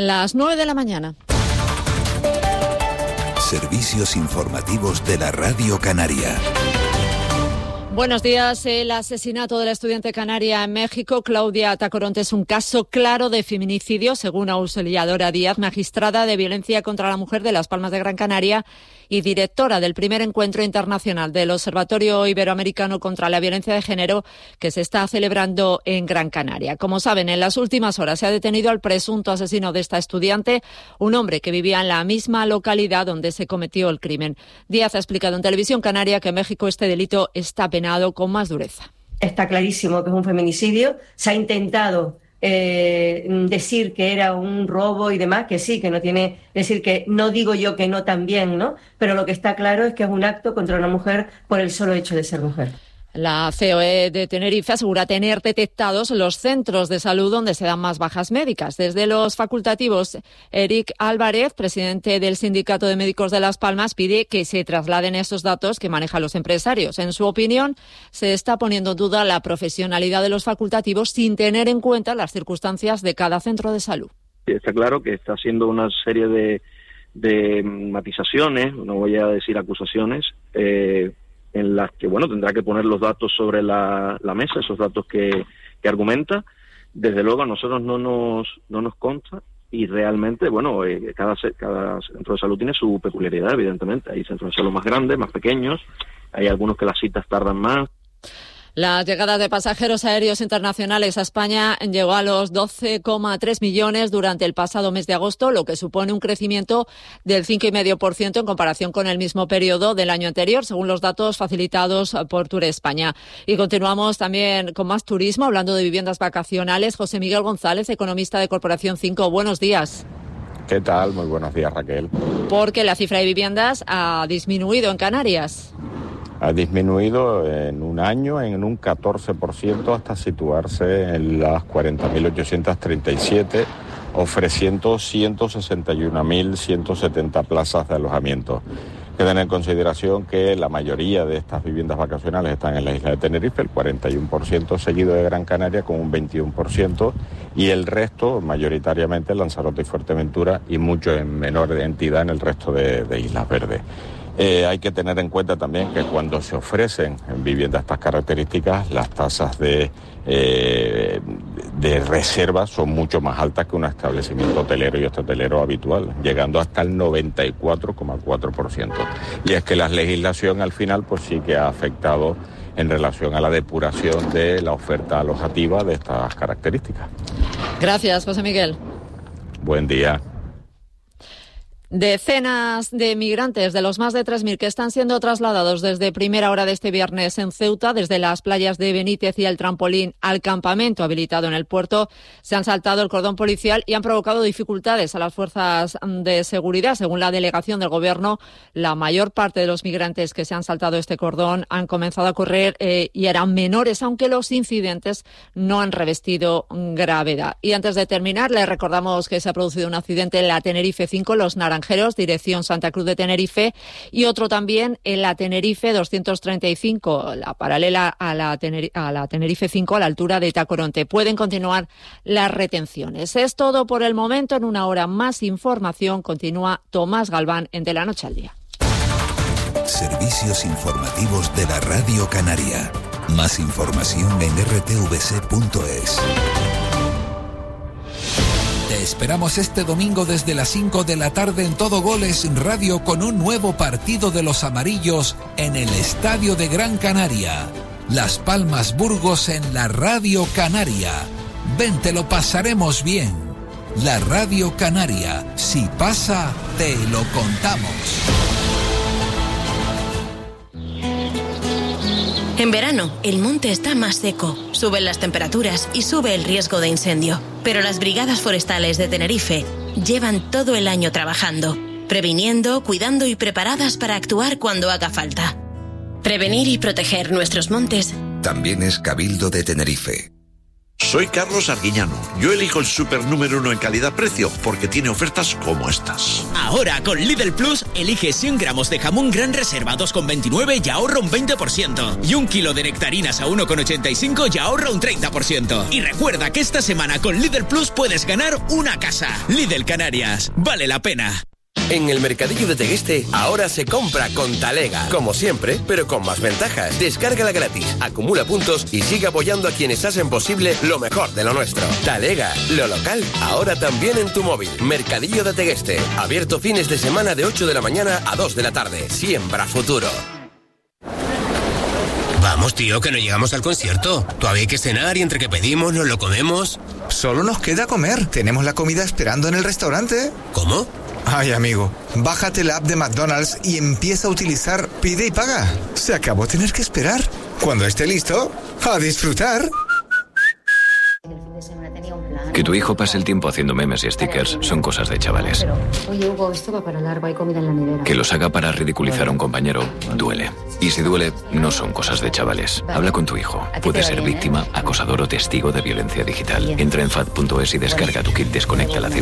Las 9 de la mañana. Servicios informativos de la Radio Canaria. Buenos días. El asesinato de la estudiante canaria en México, Claudia Tacoronte, es un caso claro de feminicidio, según Auxiliadora Díaz, magistrada de violencia contra la mujer de Las Palmas de Gran Canaria y directora del primer encuentro internacional del Observatorio Iberoamericano contra la Violencia de Género, que se está celebrando en Gran Canaria. Como saben, en las últimas horas se ha detenido al presunto asesino de esta estudiante, un hombre que vivía en la misma localidad donde se cometió el crimen. Díaz ha explicado en Televisión Canaria que en México este delito está penado con más dureza. Está clarísimo que es un feminicidio. Se ha intentado decir que era un robo y demás, que sí, que no tiene, decir que no digo yo que no también, ¿no? Pero lo que está claro es que es un acto contra una mujer por el solo hecho de ser mujer. La COE de Tenerife asegura tener detectados los centros de salud donde se dan más bajas médicas. Desde los facultativos, Eric Álvarez, presidente del Sindicato de Médicos de Las Palmas, pide que se trasladen esos datos que manejan los empresarios. En su opinión, se está poniendo en duda la profesionalidad de los facultativos sin tener en cuenta las circunstancias de cada centro de salud. Está claro que está haciendo una serie de matizaciones, no voy a decir acusaciones, en las que, tendrá que poner los datos sobre la mesa, esos datos que argumenta. Desde luego a nosotros no nos consta y realmente, cada centro de salud tiene su peculiaridad, evidentemente. Hay centros de salud más grandes, más pequeños, hay algunos que las citas tardan más. Las llegadas de pasajeros aéreos internacionales a España llegó a los 12,3 millones durante el pasado mes de agosto, lo que supone un crecimiento del 5,5% en comparación con el mismo periodo del año anterior, según los datos facilitados por Tour España. Y continuamos también con más turismo, hablando de viviendas vacacionales. José Miguel González, economista de Corporación 5. Buenos días. ¿Qué tal? Muy buenos días, Raquel. Porque la cifra de viviendas ha disminuido en Canarias. Ha disminuido en un año en un 14% hasta situarse en las 40.837, ofreciendo 161.170 plazas de alojamiento. Hay que tener en consideración que la mayoría de estas viviendas vacacionales están en la isla de Tenerife, el 41%, seguido de Gran Canaria con un 21%, y el resto, mayoritariamente, Lanzarote y Fuerteventura, y mucho en menor entidad en el resto de Islas Verdes. Hay que tener en cuenta también que cuando se ofrecen viviendas de estas características, las tasas de reserva son mucho más altas que un establecimiento hotelero y hotelero habitual, llegando hasta el 94,4%. Y es que la legislación al final pues sí que ha afectado en relación a la depuración de la oferta alojativa de estas características. Gracias, José Miguel. Buen día. Decenas de migrantes, de los más de 3.000 que están siendo trasladados desde primera hora de este viernes en Ceuta, desde las playas de Benítez y el Trampolín al campamento habilitado en el puerto, se han saltado el cordón policial y han provocado dificultades a las fuerzas de seguridad. Según la delegación del Gobierno, la mayor parte de los migrantes que se han saltado este cordón han comenzado a correr y eran menores, aunque los incidentes no han revestido gravedad. Y antes de terminar, les recordamos que se ha producido un accidente en la Tenerife 5, Los Naranjeros, dirección Santa Cruz de Tenerife, y otro también en la Tenerife 235, la paralela a la Tenerife 5, a la altura de Tacoronte. Pueden continuar las retenciones. Es todo por el momento. En una hora más información. Continúa Tomás Galván en De la Noche al Día. Servicios informativos de la Radio Canaria. Más información en rtvc.es. Te esperamos este domingo desde las 5 de la tarde en Todo Goles Radio con un nuevo partido de los amarillos en el Estadio de Gran Canaria. Las Palmas Burgos en la Radio Canaria. Ven, te lo pasaremos bien. La Radio Canaria. Si pasa, te lo contamos. En verano, el monte está más seco, suben las temperaturas y sube el riesgo de incendio. Pero las brigadas forestales de Tenerife llevan todo el año trabajando, previniendo, cuidando y preparadas para actuar cuando haga falta. Prevenir y proteger nuestros montes también es Cabildo de Tenerife. Soy Carlos Arguiñano. Yo elijo el súper número 1 en calidad-precio porque tiene ofertas como estas. Ahora con Lidl Plus elige 100 gramos de jamón Gran Reserva 2,29 y ahorra un 20%. Y 1 kilo de nectarinas a 1,85 y ahorra un 30%. Y recuerda que esta semana con Lidl Plus puedes ganar una casa. Lidl Canarias. Vale la pena. En el Mercadillo de Tegueste, ahora se compra con Talega. Como siempre, pero con más ventajas. Descárgala gratis, acumula puntos y sigue apoyando a quienes hacen posible lo mejor de lo nuestro. Talega, lo local, ahora también en tu móvil. Mercadillo de Tegueste, abierto fines de semana de 8 de la mañana a 2 de la tarde. Siembra futuro. Vamos, tío, que no llegamos al concierto. Todavía hay que cenar y entre que pedimos nos lo comemos. Solo nos queda comer. Tenemos la comida esperando en el restaurante. ¿Cómo? Ay, amigo, bájate la app de McDonald's y empieza a utilizar Pide y Paga. Se acabó tener que esperar. Cuando esté listo, a disfrutar. Que tu hijo pase el tiempo haciendo memes y stickers son cosas de chavales. Oye, Hugo, esto va para largo, hay comida en la nevera. Que los haga para ridiculizar a un compañero duele. Y si duele, no son cosas de chavales. Habla con tu hijo. Puede ser víctima, acosador o testigo de violencia digital. Entra en FAD.es y descarga tu kit Desconecta la